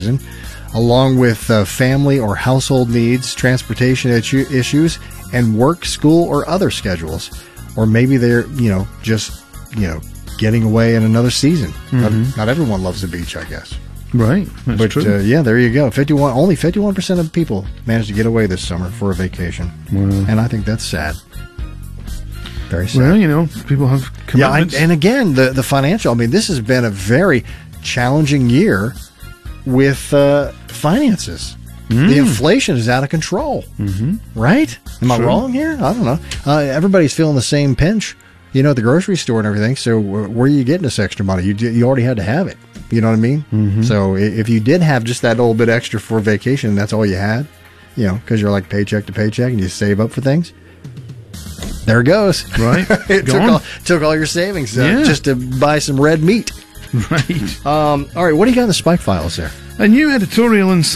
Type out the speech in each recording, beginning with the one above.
along with family or household needs, transportation issues, and work, school, or other schedules. Or maybe they're, just, getting away in another season. Not everyone loves the beach, I guess. Right. That's true. There you go. Only 51% of people managed to get away this summer for a vacation. Wow. And I think that's sad. Very sad. Well, people have commitments. Yeah, and again, the financial, this has been a very challenging year with finances. The inflation is out of control. Right? Am I wrong here? I don't know. Everybody's feeling the same pinch, at the grocery store and everything. So where are you getting this extra money? You already had to have it. You know what I mean? So if you did have just that little bit extra for vacation, that's all you had, because you're like paycheck to paycheck and you save up for things. There it goes. Right. It took all your savings just to buy some red meat. Right. All right. What do you got in the Spike Files there? A new editorial in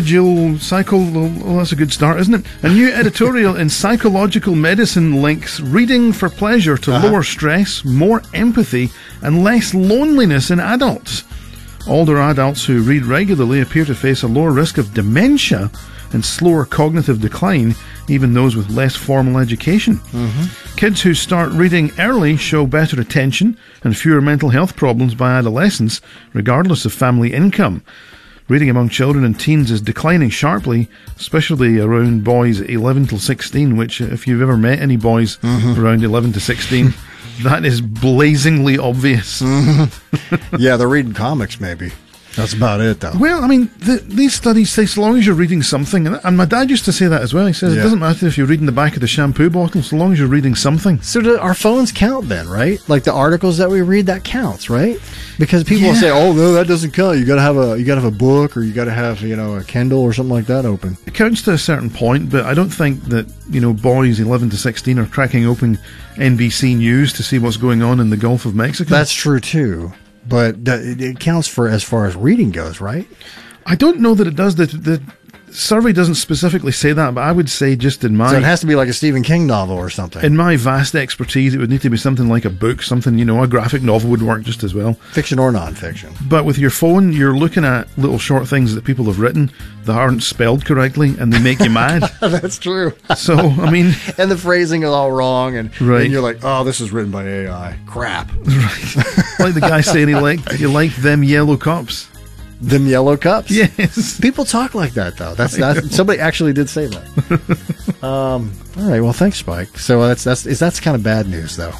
that's a good start, isn't it? A new editorial in psychological medicine links reading for pleasure to lower stress, more empathy, and less loneliness in adults. Older adults who read regularly appear to face a lower risk of dementia and slower cognitive decline, even those with less formal education. Kids who start reading early show better attention and fewer mental health problems by adolescence, regardless of family income. Reading among children and teens is declining sharply, especially around boys 11 till 16, which, if you've ever met any boys around 11 to 16, that is blazingly obvious. Yeah, they're reading comics, maybe. That's about it, though. Well, these studies say so long as you're reading something, and my dad used to say that as well. He says it doesn't matter if you're reading the back of the shampoo bottle, so long as you're reading something. So do our phones count then, right? Like the articles that we read, that counts, right? Because people will say, "Oh no, that doesn't count. You got to have a book, or you got to have a Kindle or something like that open." It counts to a certain point, but I don't think that boys 11 to 16 are cracking open NBC News to see what's going on in the Gulf of Mexico. That's true too. But it counts for as far as reading goes, right? I don't know that it does. The survey doesn't specifically say that, but I would say just in my... So it has to be like a Stephen King novel or something. In my vast expertise, it would need to be something like a book, something, a graphic novel would work just as well. Fiction or non-fiction. But with your phone, you're looking at little short things that people have written that aren't spelled correctly, and they make you mad. That's true. So, And the phrasing is all wrong, and you're like, oh, this is written by AI. Crap. Right. Like the guy saying he liked them yellow cups. Them yellow cups? Yes. People talk like that, though. That's somebody actually did say that. All right. Well, thanks, Spike. So that's kind of bad news, though.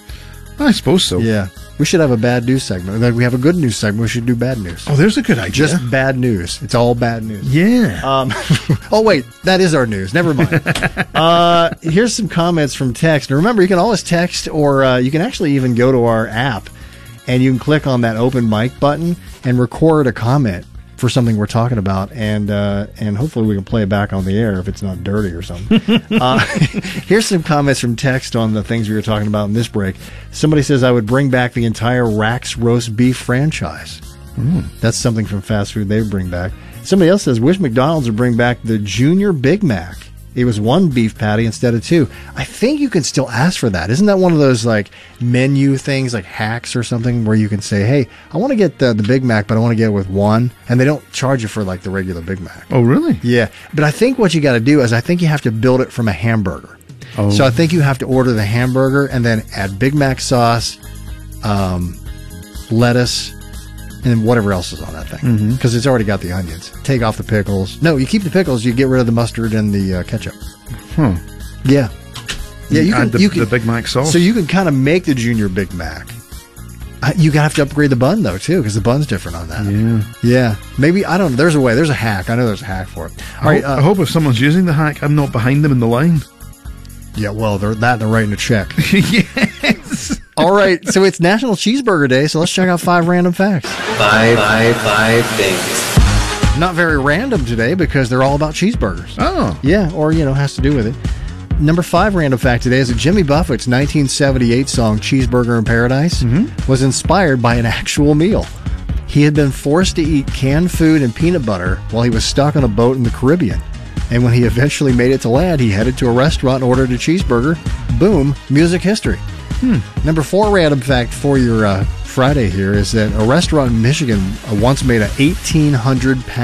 I suppose so. Yeah. We should have a bad news segment. Like we have a good news segment. We should do bad news. Oh, there's a good idea. Just bad news. It's all bad news. Yeah. Oh, wait. That is our news. Never mind. Here's some comments from text. And remember, you can always text, or you can actually even go to our app, and you can click on that open mic button and record a comment for something we're talking about, and hopefully we can play it back on the air if it's not dirty or something. Here's some comments from text on the things we were talking about in this break. Somebody says, I would bring back the entire Rax roast beef franchise. That's something from fast food they would bring back. Somebody else says, wish McDonald's would bring back the Junior Big Mac. It was one beef patty instead of two. I think you can still ask for that. Isn't that one of those like menu things, like hacks or something, where you can say, hey, I want to get the Big Mac, but I want to get it with one. And they don't charge you for like the regular Big Mac. Oh, really? Yeah. But I think what you got to do is I think you have to build it from a hamburger. Oh. So I think you have to order the hamburger and then add Big Mac sauce, lettuce, and whatever else is on that thing, because it's already got the onions. Take off the pickles. No, you keep the pickles. You get rid of the mustard and the ketchup. Yeah. You can add the Big Mac sauce. So you can kind of make the Junior Big Mac. You have to upgrade the bun though too, because the bun's different on that. Yeah. Maybe, I don't know. There's a way. There's a hack. I know there's a hack for it. All right. I hope if someone's using the hack, I'm not behind them in the line. Yeah. Well, they're writing a check. Yes. All right, so it's National Cheeseburger Day, so let's check out 5 random facts. Five things. Not very random today because they're all about cheeseburgers. Oh. Yeah, or, has to do with it. Number 5 random fact today is that Jimmy Buffett's 1978 song, Cheeseburger in Paradise, was inspired by an actual meal. He had been forced to eat canned food and peanut butter while he was stuck on a boat in the Caribbean. And when he eventually made it to land, he headed to a restaurant and ordered a cheeseburger. Boom, music history. Number 4 random fact for your Friday here is that a restaurant in Michigan once made a 1,800-pound